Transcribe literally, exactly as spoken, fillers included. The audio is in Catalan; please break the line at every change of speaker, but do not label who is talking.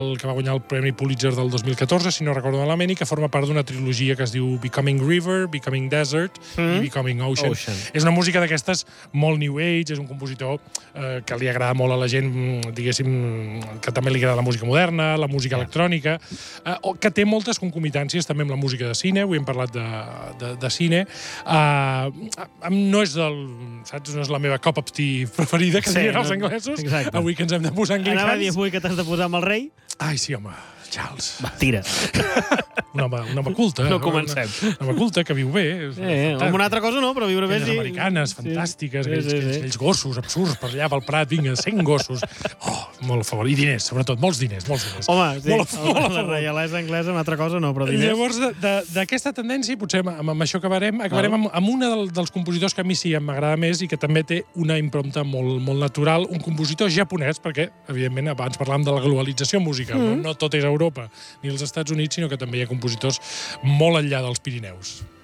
el que va guanyar el Premi Pulitzer del dos mil catorze, si no recordo malament, i que forma part d'una trilogia que es diu Becoming River, Becoming Desert mm. i Becoming Ocean.
Ocean.
És una música d'aquestes molt New Age, és un compositor eh, que li agrada molt a la gent, diguéssim, que també li agrada la música moderna, la música yeah. electrònica, eh, que té moltes concomitàncies també amb la música de cine, avui hem parlat de, de, de cine. Eh, no és del, saps, no és la meva cup of tea preferida, que sí, dirien els anglesos,
exacte.
Avui que ens hem de posar anglicans.
Anava a dir avui que t'has de posar amb el rei.
Ai, sí, home, Charles.
Va, tira.
Un home, un home culte.
No comencem.
Un home culte que viu bé.
Eh, amb una altra cosa no, però viure bé sí.
Aquelles americanes, fantàstiques,
sí,
aquells,
sí, sí.
aquells, aquells gossos absurds per allà pel Prat, vinga, cent gossos. Oh, molt a favor. I diners, sobretot, molts diners, molts diners.
Home, sí,
molt a, molt a
la reialesa anglesa, una altra cosa no, però diners.
Llavors, d'aquesta tendència, potser amb, amb això acabarem, acabarem amb, amb una del, dels compositors que a mi sí em m'agrada més i que també té una impronta molt, molt natural, un compositor japonès, perquè, evidentment, abans parlàvem de la globalització musical, mm. no? No tot és Europa ni els Estats Units, sinó que també hi ha compositors molt enllà dels Pirineus.